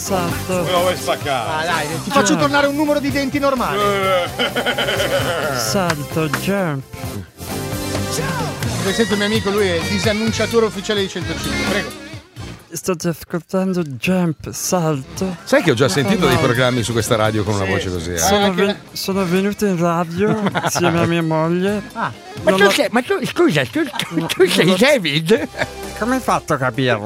salto. Me lo vuoi spaccare? Dai, ti faccio tornare un numero di denti normale. Salto, jump. Per esempio, il mio amico, lui è il disannunciatore ufficiale di 105. Prego. State ascoltando Jump, salto. Sai che ho già sentito dei programmi su questa radio con una voce così? Sono venuto in radio insieme a mia moglie. Ma tu scusa, tu sei David? Come hai fatto a capirlo?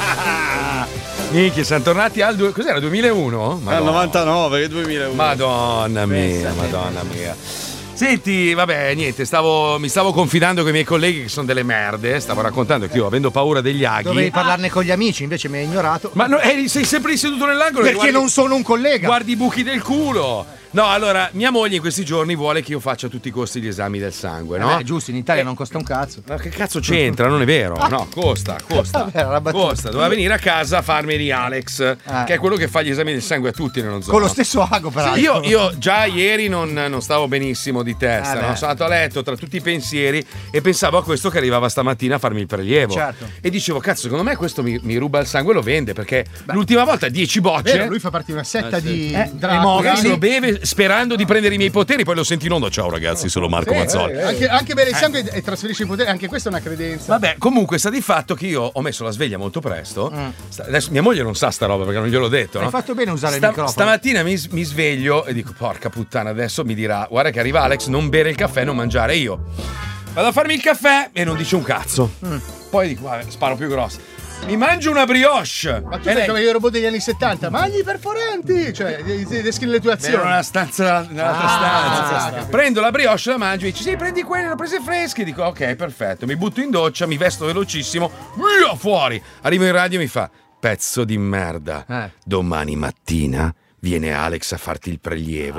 Minchia, siamo tornati al cos'era, 2001? Al 99, che 2001. Madonna mia, madonna mia. Senti, vabbè, niente, mi stavo confidando con i miei colleghi che sono delle merde. Stavo raccontando che io, avendo paura degli aghi. Dovevi parlarne con gli amici, invece mi hai ignorato. Ma sei sempre seduto nell'angolo? Perché non sono un collega. Guardi i buchi del culo. No, allora, mia moglie in questi giorni vuole che io faccia a tutti i costi gli esami del sangue, no? Giusto, in Italia non costa un cazzo. Ma che cazzo c'entra? Non è vero. No, costa. Vabbè, Costa. Doveva venire a casa a farmi Alex, che è quello che fa gli esami del sangue a tutti nello zoo. Con lo stesso ago, peraltro. Io già ieri non stavo benissimo di testa, no? Sono andato a letto tra tutti i pensieri e pensavo a questo che arrivava stamattina a farmi il prelievo. Certo. E dicevo, cazzo, secondo me questo mi ruba il sangue e lo vende, perché l'ultima volta 10 bocce. Vero, lui fa partire una setta di Dracula, se lo beve sperando di prendere i miei poteri, poi lo senti in onda. Ciao ragazzi, sono Marco Mazzoli. Anche bere il sangue e trasferisce i poteri, anche questa è una credenza. Vabbè, comunque sta di fatto che io ho messo la sveglia molto presto. Adesso mia moglie non sa sta roba perché non gliel'ho detto. Hai fatto bene a usare il microfono. Stamattina mi sveglio e dico, porca puttana, adesso mi dirà, guarda che arriva Alex, non bere il caffè, non mangiare. Io vado a farmi il caffè e non dice un cazzo. Poi dico, vabbè, sparo più grosso. Mi mangio una brioche. Ma tu sei come i robot degli anni 70. Mangi perforanti. Cioè, descrivi le tue azioni. Era una stanza, nell'altra stanza. Prendo la brioche, la mangio e dici, sì, prendi quelle, le ho prese fresche. Dico, ok, perfetto. Mi butto in doccia, mi vesto velocissimo. Via, fuori. Arrivo in radio e mi fa, pezzo di merda. Domani mattina viene Alex a farti il prelievo.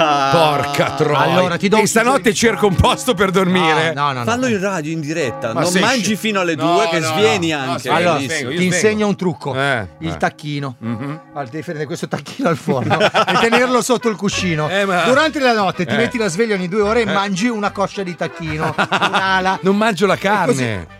Porca troia. Allora, ti do e stanotte cerco un posto per dormire. No. Fallo in radio in diretta. Ma non mangi fino alle 2 che svieni anche. Allora, io ti insegno un trucco. Il tacchino. Allora, devi prendere questo tacchino al forno e tenerlo sotto il cuscino. Durante la notte ti metti la sveglia ogni 2 ore e mangi una coscia di tacchino, un'ala. Non mangio la carne.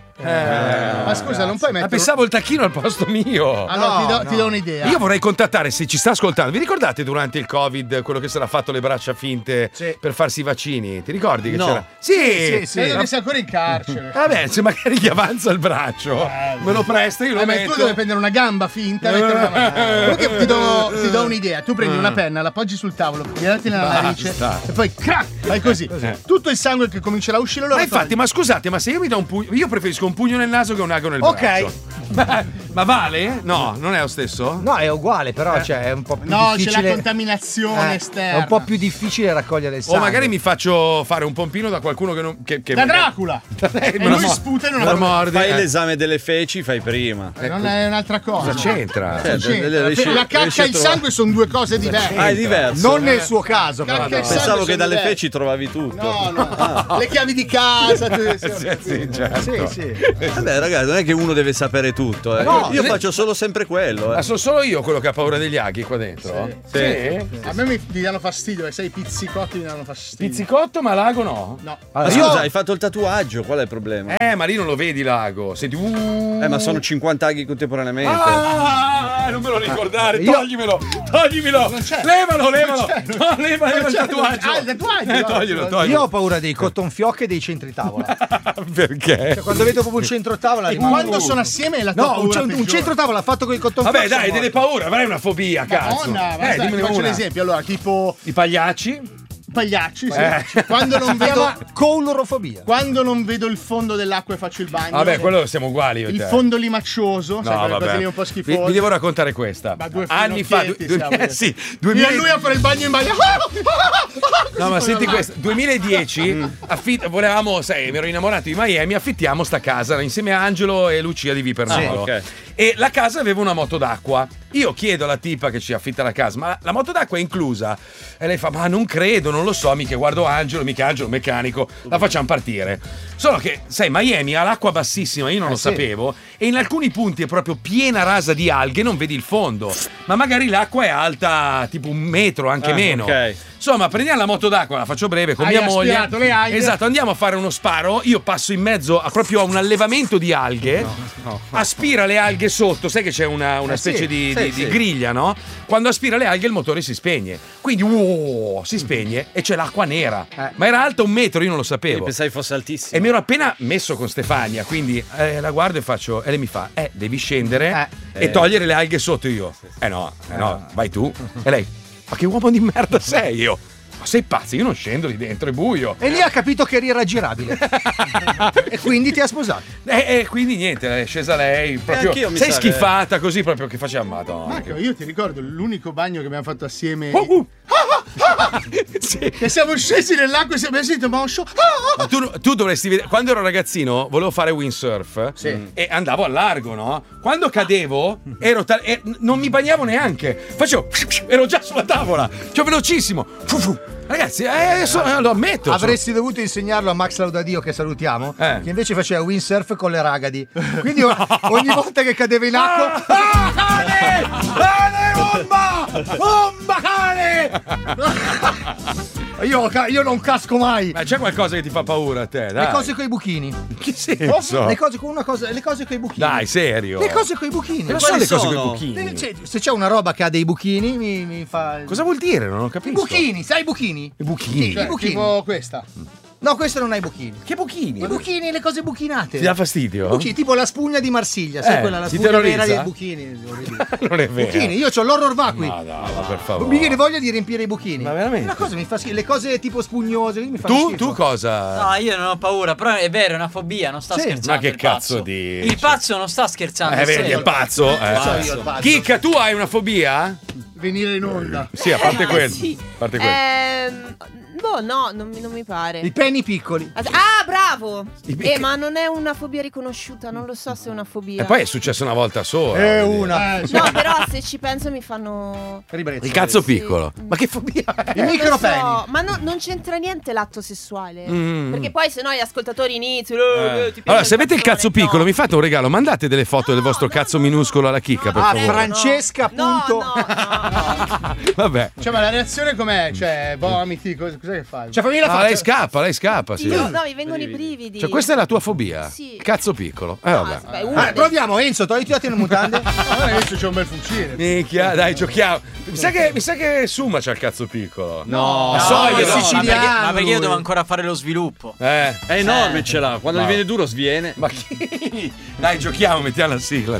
Ma scusa, non puoi mettere. Ma pensavo il tacchino al posto mio. Allora, ti do un'idea. Io vorrei contattare, se ci sta ascoltando. Vi ricordate durante il Covid quello che si era fatto le braccia finte per farsi i vaccini? Ti ricordi che c'era? Sì. Credo che sia ancora in carcere. Vabbè, se magari gli avanza il braccio, me lo presta, io lo ma metto. tu devi prendere una gamba finta e mettere una mano. Comunque ti do un'idea. Tu prendi una penna, l'appoggi sul tavolo, gli dati nella narice e poi crack, fai così. Tutto il sangue che comincerà a uscire. Ma infatti, ma scusate, ma se io mi do un pugno, io preferisco un pugno nel naso che un ago nel braccio. Ma vale? No, non è lo stesso? No, è uguale, però è un po' più difficile. No, c'è la contaminazione esterna. È un po' più difficile raccogliere il sangue. O magari mi faccio fare un pompino da qualcuno che non. Da Dracula! E lui sputa e non la morde. Fai l'esame delle feci, fai prima. Non è un'altra cosa. Cosa c'entra? La cacca e il sangue sono due cose diverse. È diverso. Non nel suo caso. Pensavo che dalle feci trovavi tutto. No. Le chiavi di casa. Sì, certo. Sì. Vabbè, ragazzi, non è che uno deve sapere tutto. No, io faccio sempre quello. Ma sono solo io quello che ha paura degli aghi qua dentro? Sì. A me mi danno fastidio, perché sai, i pizzicotti mi danno fastidio. Pizzicotto, ma l'ago no? No. Allora, scusa, hai fatto il tatuaggio, qual è il problema? Ma lì non lo vedi l'ago. Senti, ma sono 50 aghi contemporaneamente. Non me lo ricordare, toglimi-lo. Levalo. No, leva il tatuaggio. Il tatuaggio. Toglilo. Io ho paura dei cotton fioc e dei centri tavola. Perché? Cioè, quando vedo proprio il centro tavola quando sono assieme la tua paura un centro tavola fatto con il cotton fioc. Vabbè, dai, delle paure, avrai una fobia, cazzo. Ti faccio un esempio. Allora, tipo i pagliacci. Sì. Quando non vedo colorofobia. Quando non vedo il fondo dell'acqua e faccio il bagno. Vabbè, quello siamo uguali. Il fondo limaccioso, sai, quelle cose lì un po' schifose. Vi devo raccontare questa. Ma anni fa, sì, io e lui a fare il bagno in bagno. No, ma senti questo, 2010 volevamo, sai, mi ero innamorato di Miami, affittiamo sta casa insieme a Angelo e Lucia di Vipernolo. E la casa aveva una moto d'acqua. Io chiedo alla tipa che ci affitta la casa, ma la moto d'acqua è inclusa? E lei fa, ma non credo, non lo so, mica guardo Angelo, meccanico, la facciamo partire. Solo che, sai, Miami ha l'acqua bassissima, io non lo sapevo, e in alcuni punti è proprio piena rasa di alghe, non vedi il fondo, ma magari l'acqua è alta tipo 1 metro, anche meno. Insomma, prendiamo la moto d'acqua, la faccio breve, con mia moglie. Le alghe. Esatto, andiamo a fare uno sparo, io passo in mezzo proprio a un allevamento di alghe, aspira le alghe alghe sotto, sai che c'è una specie di griglia, no? Quando aspira le alghe il motore si spegne. Quindi si spegne e c'è l'acqua nera. Ma era alta 1 metro, io non lo sapevo. Pensavi fosse altissimo. E mi ero appena messo con Stefania, quindi la guardo e faccio. E lei mi fa: devi scendere e togliere le alghe sotto. Io. No, vai tu. E lei: ma che uomo di merda sei? Io. Ma sei pazzo, io non scendo lì dentro, è buio. E lì ha capito che eri raggirabile. E quindi ti ha sposato. E quindi niente, è scesa lei. Proprio, sei schifata così proprio che faceva Madonna. Marco, io ti ricordo l'unico bagno che abbiamo fatto assieme. Sì. Che siamo scesi nell'acqua e abbiamo sentito Moscio. Ma tu dovresti vedere. Quando ero ragazzino volevo fare windsurf e andavo al largo, no? Quando cadevo non mi bagnavo neanche. Facevo, ero già sulla tavola, cioè velocissimo. Ragazzi, lo ammetto. Avresti dovuto insegnarlo a Max Laudadio, che salutiamo, che invece faceva windsurf con le ragadi. Quindi ogni volta che cadeva in acqua. Cane! Bomba! Bomba, cane! Io non casco mai. Ma c'è qualcosa che ti fa paura a te? Dai. Le cose coi buchini. Che senso? Le cose coi buchini. Dai, serio. Le cose coi buchini. Cosa sono le cose coi buchini? Se c'è una roba che ha dei buchini, mi fa. Cosa vuol dire? Non ho capito. I buchini, sai i buchini? I buchini. Cioè, I buchini. tipo questa. No, questo non ha i buchini. Che buchini? I buchini, le cose buchinate. Ti dà fastidio? Buchini, tipo la spugna di Marsiglia, sai quella, la ti spugna vera terrorizza? dei buchini. Non è vero. Buchini, io ho l'horror vacui. No, per favore. Mi viene voglia di riempire i buchini. Ma veramente? Una cosa mi fa schifo. Le cose tipo spugnose mi fanno schifo. Tu cosa? No, io non ho paura, però è vero, è una fobia, non sta scherzando. Ma che il pazzo. cazzo dici? Il pazzo non sta scherzando. Vedi, è pazzo. Io il pazzo. Chicca, tu hai una fobia? Venire in onda. Sì, a parte quello. Sì. A parte quello. No, non mi pare. I penny piccoli. Ah, bravo! Ma non è una fobia riconosciuta, non lo so se è una fobia. E poi è successo una volta sola. Una. No, però se ci penso mi fanno. Ribrezzo. Il cazzo Sì. piccolo. Ma che fobia è? I micro Lo so, penny. ma non c'entra niente l'atto sessuale. Perché poi se no gli ascoltatori iniziano. ti piace Allora, se avete il cazzo cazzone? piccolo, mi fate un regalo, mandate delle foto del vostro cazzo minuscolo alla chicca, per favore. Francesca, No, appunto. no. Vabbè. Cioè, ma la reazione com'è? Cioè, vomiti, cos'è che fai? Cioè, fammi la Lei faccia. scappa, sì. No, mi vengono i brividi. Cioè, questa è la tua fobia? Sì. Cazzo piccolo. Vabbè. Beh, una delle- Proviamo, Enzo, togliti le mutande. Allora adesso c'è un bel fucile. Minchia, dai, giochiamo. Mi sa che Suma c'ha il cazzo piccolo. No, so io. siciliano. Ma perché io lui. devo ancora fare lo sviluppo? è enorme, ce l'ha. Quando Ma- gli viene duro sviene. Ma chi? Dai, giochiamo, mettiamo la sigla.